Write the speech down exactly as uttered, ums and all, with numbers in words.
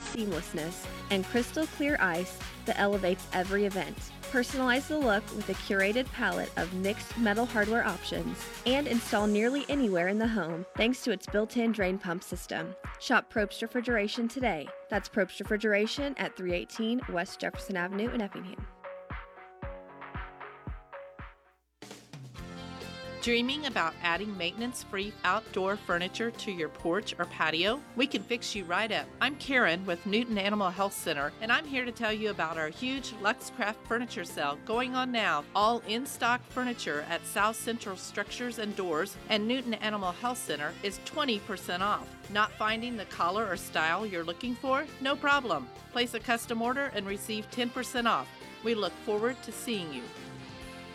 seamlessness, and crystal clear ice that elevates every event. Personalize the look with a curated palette of mixed metal hardware options and install nearly anywhere in the home thanks to its built-in drain pump system. Shop Probst Refrigeration today. That's Probst Refrigeration at three eighteen West Jefferson Avenue in Effingham. Dreaming about adding maintenance-free outdoor furniture to your porch or patio? We can fix you right up. I'm Karen with Newton Animal Health Center, and I'm here to tell you about our huge LuxCraft furniture sale going on now. All in-stock furniture at South Central Structures and Doors and Newton Animal Health Center is twenty percent off. Not finding the color or style you're looking for? No problem. Place a custom order and receive ten percent off. We look forward to seeing you.